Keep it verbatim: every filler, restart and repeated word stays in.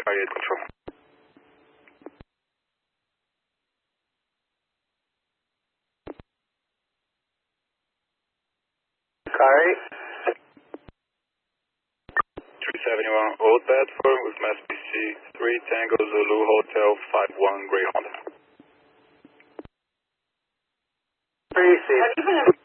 eight control. Car eight. three seventy-one Old Bedford with mass P C three Tango Zulu Hotel five one Grey Honda. Three,